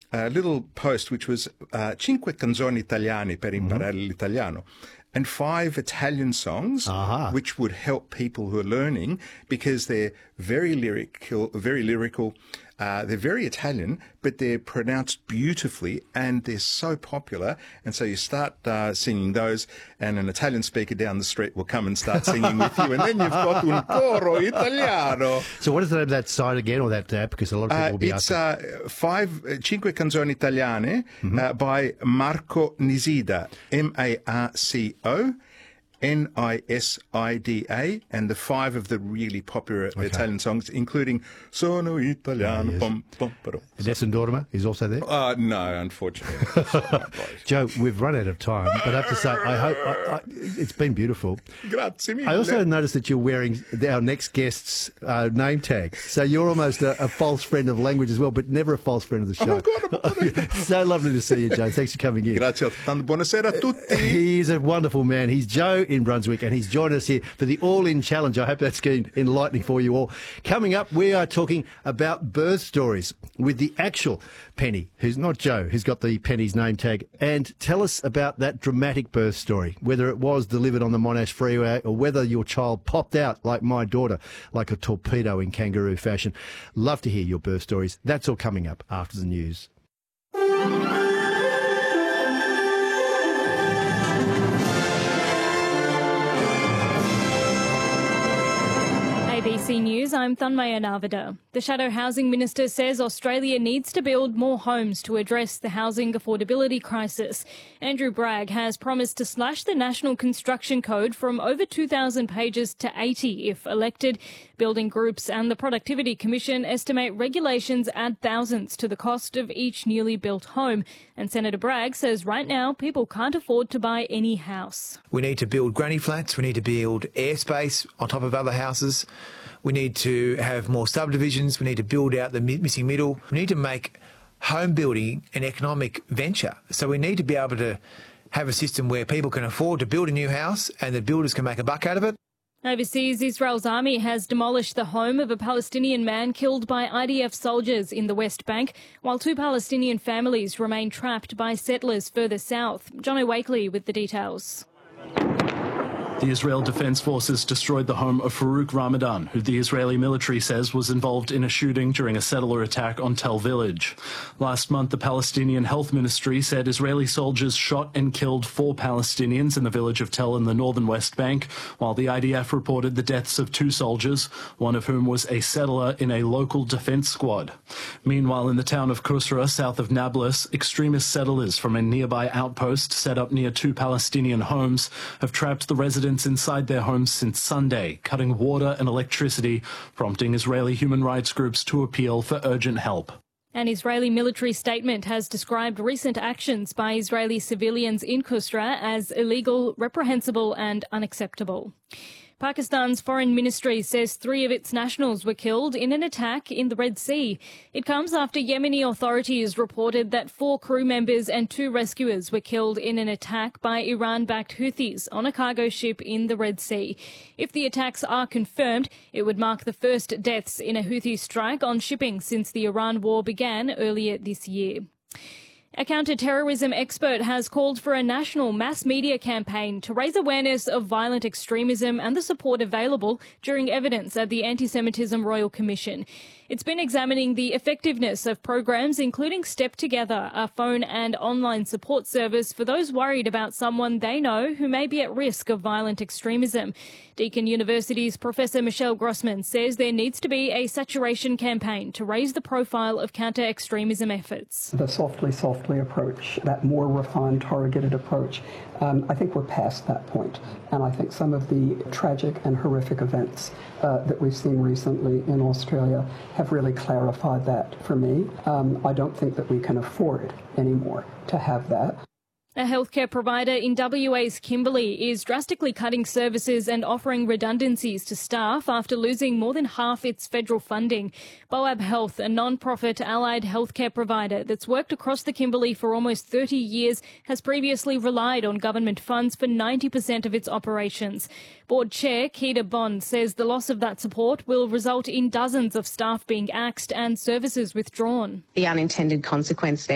a little post which was 5 canzoni italiane per imparare l'italiano, and 5 Italian songs which would help people who are learning, because they're very lyrical, they're very Italian, but they're pronounced beautifully and they're so popular. And so you start singing those, and an Italian speaker down the street will come and start singing with you, and then you've got un coro italiano. So what is the name of that site again, or that app? Because a lot of people will be asking. It's 5 canzoni italiane by Marco Nisida, Marco-Nisida, and the 5 of the really popular Italian songs, including Sono Italiano. Pom, pom, pom. Nessun Dorma is also there? No, unfortunately. Joe, we've run out of time, but I have to say, I hope it's been beautiful. Grazie mille. I also noticed that you're wearing our next guest's name tag, so you're almost a false friend of language as well, but never a false friend of the show. So lovely to see you, Joe. Thanks for coming in. Grazie. Buonasera a tutti. He's a wonderful man. He's Joe in Brunswick, and he's joined us here for the All In Challenge. I hope that's been enlightening for you all. Coming up, we are talking about birth stories with the actual Penny, who's not Joe, who's got the Penny's name tag. And tell us about that dramatic birth story, whether it was delivered on the Monash Freeway or whether your child popped out like my daughter, like a torpedo in kangaroo fashion. Love to hear your birth stories. That's all coming up after the news. ABC News, I'm Thanmaya Narvada. The Shadow Housing Minister says Australia needs to build more homes to address the housing affordability crisis. Andrew Bragg has promised to slash the National Construction Code from over 2,000 pages to 80 if elected. Building groups and the Productivity Commission estimate regulations add thousands to the cost of each newly built home. And Senator Bragg says right now people can't afford to buy any house. We need to build granny flats. We need to build airspace on top of other houses. We need to have more subdivisions. We need to build out the missing middle. We need to make home building an economic venture. So we need to be able to have a system where people can afford to build a new house and the builders can make a buck out of it. Overseas, Israel's army has demolished the home of a Palestinian man killed by IDF soldiers in the West Bank, while 2 Palestinian families remain trapped by settlers further south. Jono Wakely with the details. The Israel Defense Forces destroyed the home of Farouk Ramadan, who the Israeli military says was involved in a shooting during a settler attack on Tel Village. Last month, the Palestinian Health Ministry said Israeli soldiers shot and killed 4 Palestinians in the village of Tel in the northern West Bank, while the IDF reported the deaths of 2 soldiers, one of whom was a settler in a local defense squad. Meanwhile, in the town of Kusra, south of Nablus, extremist settlers from a nearby outpost set up near 2 Palestinian homes have trapped the residents inside their homes since Sunday, cutting water and electricity, prompting Israeli human rights groups to appeal for urgent help. An Israeli military statement has described recent actions by Israeli civilians in Kusra as illegal, reprehensible and unacceptable. Pakistan's foreign ministry says 3 of its nationals were killed in an attack in the Red Sea. It comes after Yemeni authorities reported that 4 crew members and 2 rescuers were killed in an attack by Iran-backed Houthis on a cargo ship in the Red Sea. If the attacks are confirmed, it would mark the first deaths in a Houthi strike on shipping since the Iran war began earlier this year. A counter-terrorism expert has called for a national mass media campaign to raise awareness of violent extremism and the support available during evidence at the Anti-Semitism Royal Commission. It's been examining the effectiveness of programs including Step Together, a phone and online support service for those worried about someone they know who may be at risk of violent extremism. Deakin University's Professor Michelle Grossman says there needs to be a saturation campaign to raise the profile of counter-extremism efforts. The softly approach, that more refined, targeted approach, I think we're past that point. And I think some of the tragic and horrific events that we've seen recently in Australia have really clarified that for me. I don't think that we can afford anymore to have that. A healthcare provider in WA's Kimberley is drastically cutting services and offering redundancies to staff after losing more than half its federal funding. Boab Health, a non-profit allied healthcare provider that's worked across the Kimberley for almost 30 years, has previously relied on government funds for 90% of its operations. Board Chair Keita Bond says the loss of that support will result in dozens of staff being axed and services withdrawn. The unintended consequence there